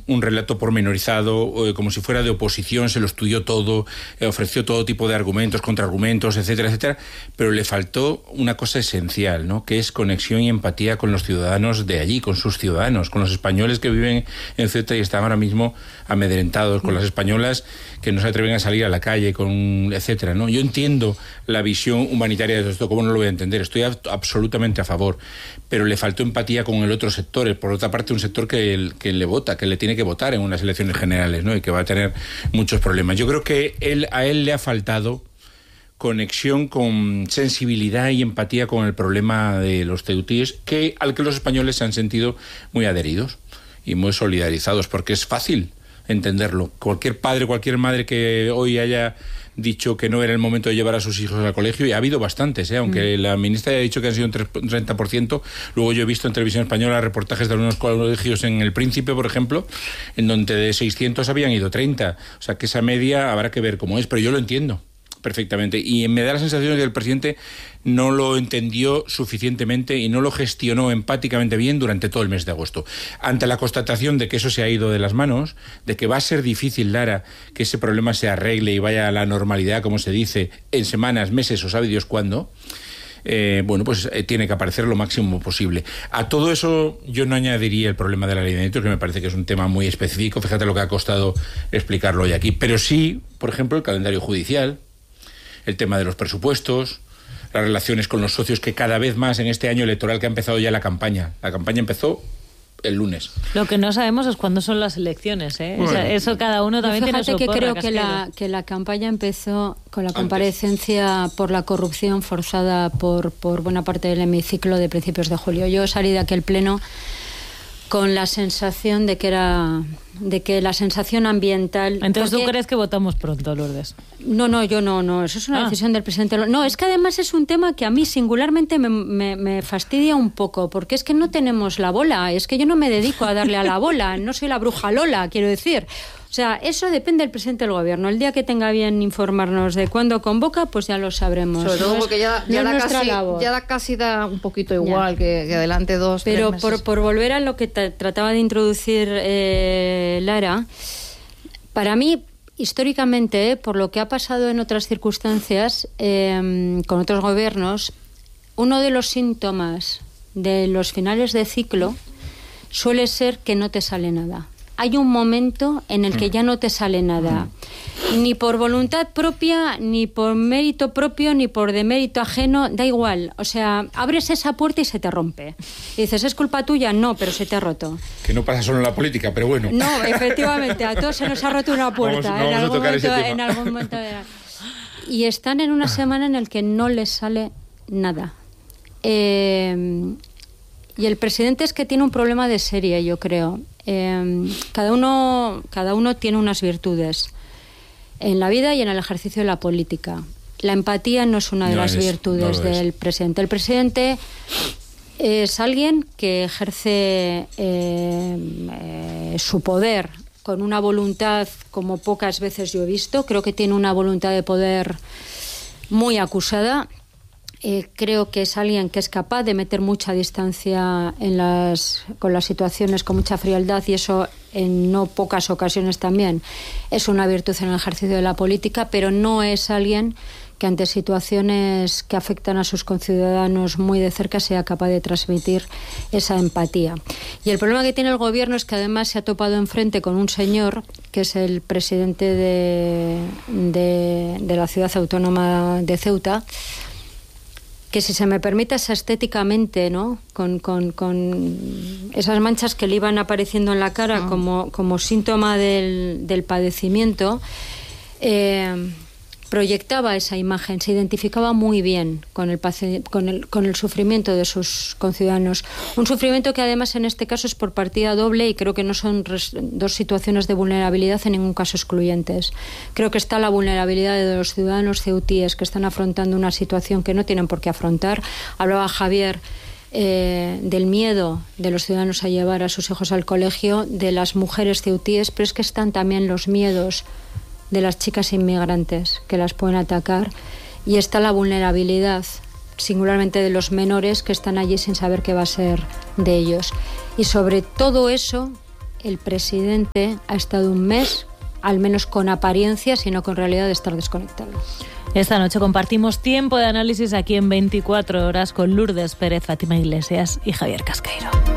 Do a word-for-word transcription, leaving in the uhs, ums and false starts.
un relato pormenorizado, eh, como si fuera de oposición, se lo estudió todo, eh, ofreció todo tipo de argumentos, contraargumentos, etcétera, etcétera, pero le faltó una cosa esencial, ¿no? Que es conexión y empatía con los ciudadanos de allí, con sus ciudadanos, con los españoles que viven en Ceuta y están ahora mismo amedrentados, con las españolas que no se atreven a salir a la calle, con etcétera, ¿no? Yo entiendo la visión humanitaria de todo esto, ¿cómo no lo voy a entender? Estoy a, absolutamente a favor, pero le faltó empatía con el otro sector, por otra parte un sector que, que le vota, que le tiene que votar en unas elecciones generales, ¿no? Y que va a tener muchos problemas. Yo creo que él, a él le ha faltado conexión con sensibilidad y empatía con el problema de los ceutíes, que, al que los españoles se han sentido muy adheridos y muy solidarizados, porque es fácil entenderlo. Cualquier padre, cualquier madre que hoy haya dicho que no era el momento de llevar a sus hijos al colegio, y ha habido bastantes, ¿eh? Aunque mm. la ministra haya dicho que han sido un treinta por ciento, luego yo he visto en televisión española reportajes de algunos colegios en El Príncipe, por ejemplo, en donde de seiscientos habían ido treinta, o sea que esa media habrá que ver cómo es, pero yo lo entiendo perfectamente, y me da la sensación de que el presidente no lo entendió suficientemente y no lo gestionó empáticamente bien durante todo el mes de agosto. Ante la constatación de que eso se ha ido de las manos, de que va a ser difícil, Lara, que ese problema se arregle y vaya a la normalidad, como se dice, en semanas, meses o sabe Dios cuándo, eh, bueno, pues eh, tiene que aparecer lo máximo posible. A todo eso yo no añadiría el problema de la ley de delitos, que me parece que es un tema muy específico, fíjate lo que ha costado explicarlo hoy aquí, pero sí, por ejemplo, el calendario judicial, el tema de los presupuestos, las relaciones con los socios, que cada vez más en este año electoral que ha empezado ya la campaña. La campaña empezó el lunes. Lo que no sabemos es cuándo son las elecciones, ¿eh? Bueno, o sea, eso cada uno también tiene su Fíjate que porra, creo que la, que la campaña empezó con la comparecencia Antes. por la corrupción forzada por, por buena parte del hemiciclo de principios de julio. Yo salí de aquel pleno con la sensación de que era de que la sensación ambiental. Entonces porque... tú crees que votamos pronto, Lourdes. No, no, yo no, no, eso es una ah. decisión del presidente. No, es que además es un tema que a mí singularmente me, me, me fastidia un poco, porque es que no tenemos la bola, es que yo no me dedico a darle a la bola, no soy la bruja Lola, quiero decir. O sea, eso depende del presidente del gobierno. El día que tenga bien informarnos de cuándo convoca, pues ya lo sabremos. Sobre todo no porque ya, ya, no da casi, ya da casi da un poquito igual que, que adelante dos, Pero tres por, por volver a lo que t- trataba de introducir eh, Lara, para mí, históricamente, eh, por lo que ha pasado en otras circunstancias, eh, con otros gobiernos, uno de los síntomas de los finales de ciclo suele ser que no te sale nada. Hay un momento en el que ya no te sale nada, ni por voluntad propia, ni por mérito propio, ni por demérito ajeno, da igual. O sea, abres esa puerta y se te rompe. Y dices, ¿es culpa tuya? No, pero se te ha roto. Que no pasa solo en la política, pero bueno. No, efectivamente, a todos se nos ha roto una puerta. Vamos, no en, vamos algún a tocar momento, ese tema. en algún momento de... Y están en una semana en la que no les sale nada. Eh... Y el presidente es que tiene un problema de serie, yo creo. Eh, cada uno, cada uno tiene unas virtudes en la vida y en el ejercicio de la política. La empatía no es una de no las es, virtudes no del es. presidente. El presidente es alguien que ejerce eh, eh, su poder con una voluntad como pocas veces yo he visto. Creo que tiene una voluntad de poder muy acusada. Eh, creo que es alguien que es capaz de meter mucha distancia en las, con las situaciones, con mucha frialdad, y eso en no pocas ocasiones también es una virtud en el ejercicio de la política, pero no es alguien que ante situaciones que afectan a sus conciudadanos muy de cerca sea capaz de transmitir esa empatía. Y el problema que tiene el gobierno es que además se ha topado enfrente con un señor que es el presidente de, de, de la ciudad autónoma de Ceuta, que si se me permite esa estéticamente, ¿no? Con, con, con esas manchas que le iban apareciendo en la cara, oh. como, como síntoma del, del padecimiento, eh, proyectaba esa imagen, se identificaba muy bien con el, con, el, con el sufrimiento de sus conciudadanos. Un sufrimiento que además en este caso es por partida doble, y creo que no son res, dos situaciones de vulnerabilidad en ningún caso excluyentes. Creo que está la vulnerabilidad de los ciudadanos ceutíes que están afrontando una situación que no tienen por qué afrontar. Hablaba Javier eh, del miedo de los ciudadanos a llevar a sus hijos al colegio, de las mujeres ceutíes, pero es que están también los miedos de las chicas inmigrantes que las pueden atacar, y está la vulnerabilidad singularmente de los menores que están allí sin saber qué va a ser de ellos. Y sobre todo eso el presidente ha estado un mes, al menos con apariencia, sino con realidad, de estar desconectado. Esta noche compartimos tiempo de análisis aquí en veinticuatro horas con Lourdes Pérez, Fátima Iglesias y Javier Casqueiro.